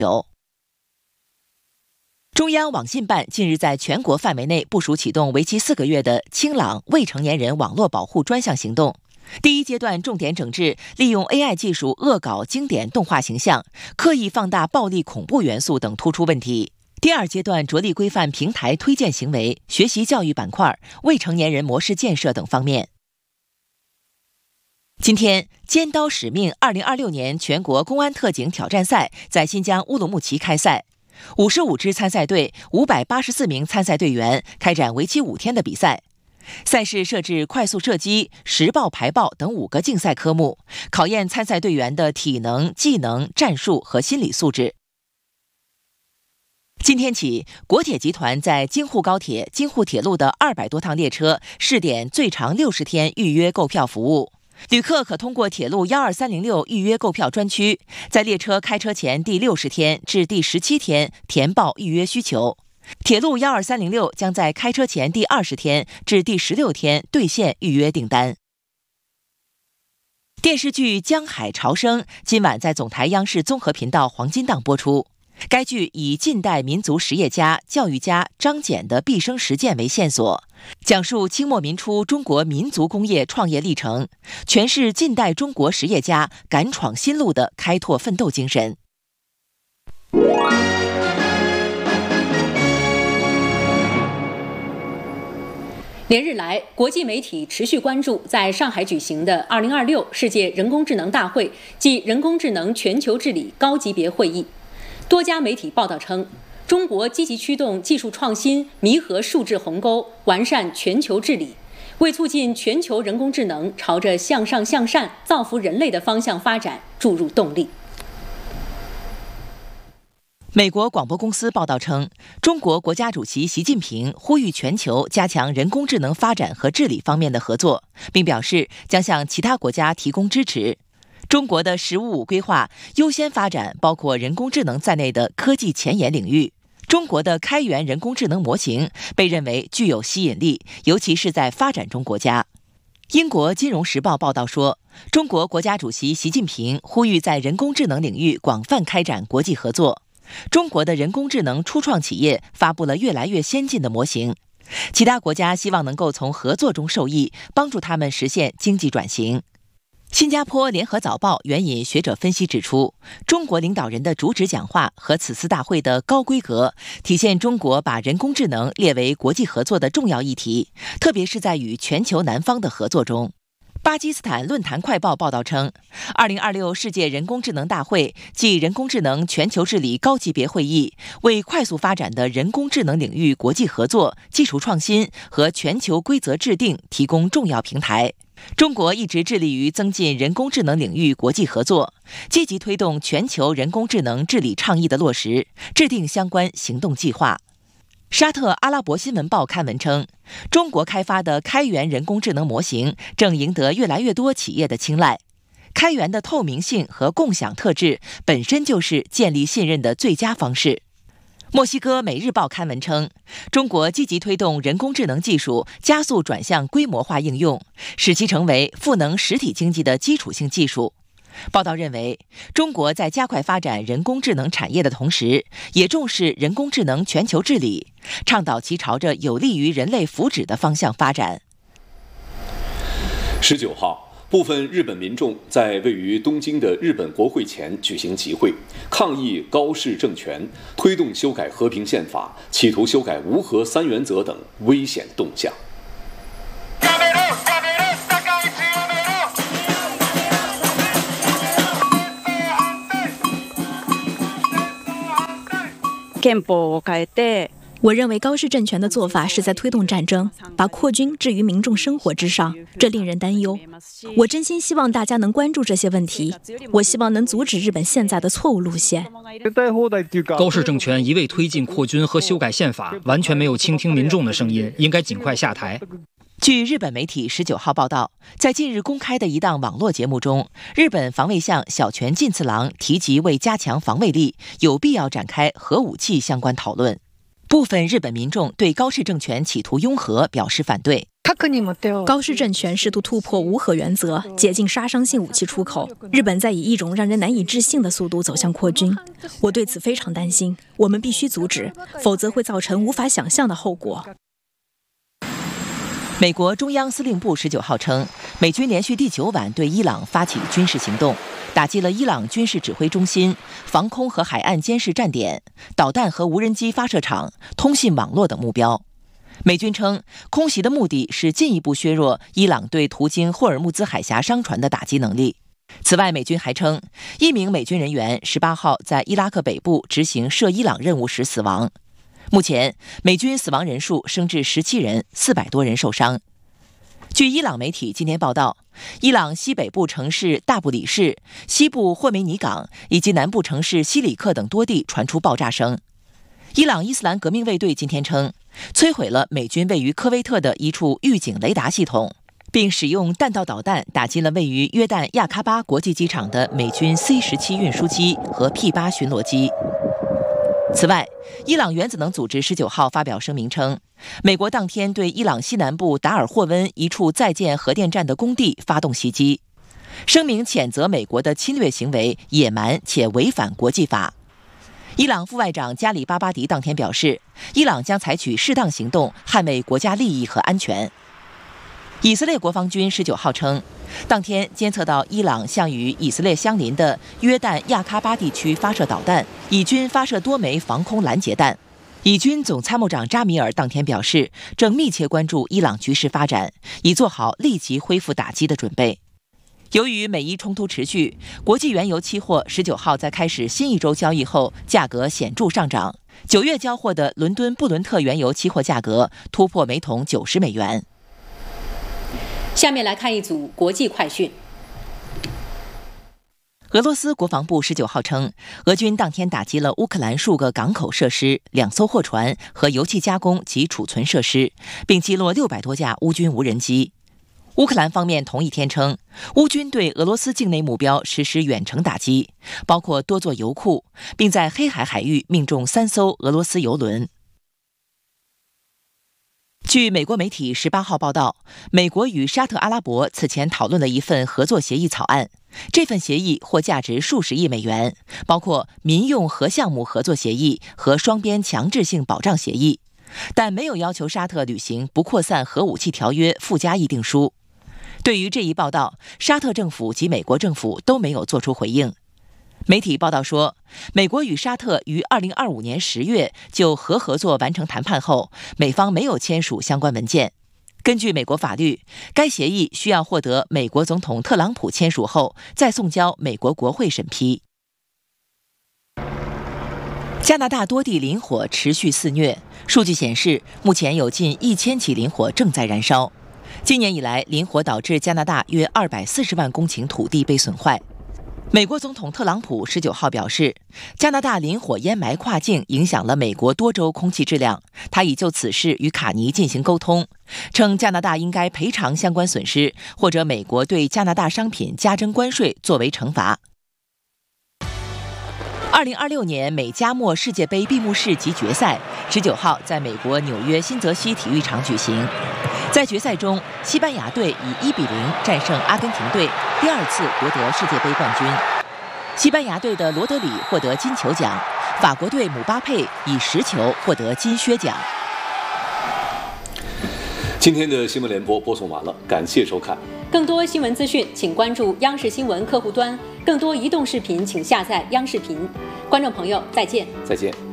由。中央网信办近日在全国范围内部署启动为期4个月的清朗未成年人网络保护专项行动。第一阶段重点整治利用 AI 技术恶搞经典动画形象、刻意放大暴力恐怖元素等突出问题。第二阶段着力规范平台推荐行为、学习教育板块、未成年人模式建设等方面。今天，尖刀使命2026年全国公安特警挑战赛在新疆乌鲁木齐开赛。55支参赛队、584名参赛队员开展为期5天的比赛。赛事设置快速射击、实爆排爆等5个竞赛科目，考验参赛队员的体能、技能、战术和心理素质。今天起，国铁集团在京沪高铁、京沪铁路的200多趟列车试点最长60天预约购票服务。旅客可通过铁路12306预约购票专区，在列车开车前第60天至第17天填报预约需求。铁路12306将在开车前第20天至第16天兑现预约订单。电视剧《江海潮生》今晚在总台央视综合频道黄金档播出。该剧以近代民族实业家、教育家张謇的毕生实践为线索，讲述清末民初中国民族工业创业历程，诠释近代中国实业家敢闯新路的开拓奋斗精神。 连日来，国际媒体持续关注在上海举行的2026世界人工智能大会暨人工智能全球治理高级别会议。多家媒体报道称，中国积极驱动技术创新，弥合数字鸿沟，完善全球治理，为促进全球人工智能朝着向上向善、造福人类的方向发展注入动力。 美国广播公司报道称，中国国家主席习近平呼吁全球加强人工智能发展和治理方面的合作，并表示将向其他国家提供支持。中国的“15+5”规划优先发展包括人工智能在内的科技前沿领域。中国的开源人工智能模型被认为具有吸引力，尤其是在发展中国家。英国《金融时报》报道说，中国国家主席习近平呼吁在人工智能领域广泛开展国际合作。中国的人工智能初创企业发布了越来越先进的模型，其他国家希望能够从合作中受益，帮助他们实现经济转型。新加坡联合早报援引学者分析指出，中国领导人的主旨讲话和此次大会的高规格，体现中国把人工智能列为国际合作的重要议题，特别是在与全球南方的合作中。巴基斯坦论坛快报报道称，2026世界人工智能大会暨人工智能全球治理高级别会议，为快速发展的人工智能领域国际合作、技术创新和全球规则制定提供重要平台。中国一直致力于增进人工智能领域国际合作，积极推动全球人工智能治理倡议的落实，制定相关行动计划。沙特阿拉伯新闻报刊文称，中国开发的开源人工智能模型正赢得越来越多企业的青睐。开源的透明性和共享特质本身就是建立信任的最佳方式。墨西哥每日报刊文称，中国积极推动人工智能技术加速转向规模化应用，使其成为赋能实体经济的基础性技术。报道认为，中国在加快发展人工智能产业的同时，也重视人工智能全球治理，倡导其朝着有利于人类福祉的方向发展。 19号，部分日本民众在位于东京的日本国会前举行集会，抗议高市政权推动修改和平宪法，企图修改无核三原则等危险动向。 我认为高市政权的做法是在推动战争，把扩军置于民众生活之上，这令人担忧。我真心希望大家能关注这些问题，我希望能阻止日本现在的错误路线。 高市政权一味推进扩军和修改宪法，完全没有倾听民众的声音，应该尽快下台。 据日本媒体19号报道，在近日公开的一档网络节目中，日本防卫相小泉进次郎提及为加强防卫力，有必要展开核武器相关讨论。部分日本民众对高市政权企图拥核表示反对。 高市政权试图突破无核原则，解禁杀伤性武器出口。日本在以一种让人难以置信的速度走向扩军，我对此非常担心。我们必须阻止，否则会造成无法想象的后果。 美国中央司令部19号称，美军连续第9晚对伊朗发起军事行动，打击了伊朗军事指挥中心、防空和海岸监视站点、导弹和无人机发射场、通信网络等目标。美军称，空袭的目的是进一步削弱伊朗对途经霍尔木兹海峡商船的打击能力。此外，美军还称，一名美军人员18号在伊拉克北部执行涉伊朗任务时死亡。目前，美军死亡人数升至17人，400多人受伤。据伊朗媒体今天报道，伊朗西北部城市大布里市、西部霍梅尼港以及南部城市西里克等多地传出爆炸声。伊朗伊斯兰革命卫队今天称，摧毁了美军位于科威特的一处预警雷达系统，并使用弹道导弹打击了位于约旦亚喀巴国际机场的美军 C-17 运输机和 P-8 巡逻机。此外，伊朗原子能组织19号发表声明称，美国当天对伊朗西南部达尔霍温一处在建核电站的工地发动袭击。声明谴责美国的侵略行为野蛮且违反国际法。伊朗副外长加里巴巴迪当天表示，伊朗将采取适当行动捍卫国家利益和安全。以色列国防军19号称，当天监测到伊朗向与以色列相邻的约旦亚喀巴地区发射导弹，以军发射多枚防空拦截弹。以军总参谋长扎米尔当天表示，正密切关注伊朗局势发展，以做好立即恢复打击的准备。由于美伊冲突持续，国际原油期货19号在开始新一周交易后，价格显著上涨。9月交货的伦敦布伦特原油期货价格突破每桶90美元。 下面来看一组国际快讯。 俄罗斯国防部19号称，俄军当天打击了乌克兰数个港口设施、2艘货船和油气加工及储存设施，并击落600多架乌军无人机。乌克兰方面同一天称，乌军对俄罗斯境内目标实施远程打击，包括多座油库，并在黑海海域命中3艘俄罗斯油轮。据美国媒体18号报道，美国与沙特阿拉伯此前讨论了一份合作协议草案，这份协议或价值数十亿美元，包括民用核项目合作协议和双边强制性保障协议，但没有要求沙特履行不扩散核武器条约附加议定书。对于这一报道，沙特政府及美国政府都没有做出回应。媒体报道说，美国与沙特于2025年10月就核合作完成谈判后，美方没有签署相关文件。根据美国法律，该协议需要获得美国总统特朗普签署后，再送交美国国会审批。加拿大多地林火持续肆虐，数据显示，目前有近1000起林火正在燃烧。今年以来，林火导致加拿大约240万公顷土地被损坏。美国总统特朗普19号表示，加拿大林火烟霾跨境影响了美国多州空气质量，他已就此事与卡尼进行沟通，称加拿大应该赔偿相关损失，或者美国对加拿大商品加征关税作为惩罚。2026年美加墨世界杯闭幕式及决赛19号在美国纽约新泽西体育场举行。在决赛中，西班牙队以1-0战胜阿根廷队，第2次夺得世界杯冠军。西班牙队的罗德里获得金球奖，法国队姆巴佩以10球获得金靴奖。 今天的新闻联播播送完了，感谢收看。 更多新闻资讯，请关注央视新闻客户端；更多移动视频，请下载央视频。观众朋友，再见。 再见。